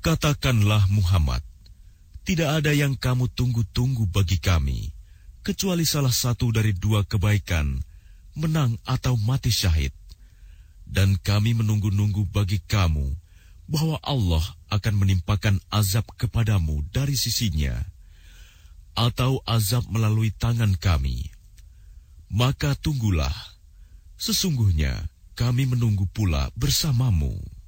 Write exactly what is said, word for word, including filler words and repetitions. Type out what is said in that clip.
Katakanlah Muhammad, tidak ada yang kamu tunggu-tunggu bagi kami, kecuali salah satu dari dua kebaikan, menang atau mati syahid. Dan kami menunggu-nunggu bagi kamu, bahwa Allah akan menimpakan azab kepadamu dari sisinya, atau azab melalui tangan kami. Maka tunggulah, sesungguhnya kami menunggu pula bersamamu.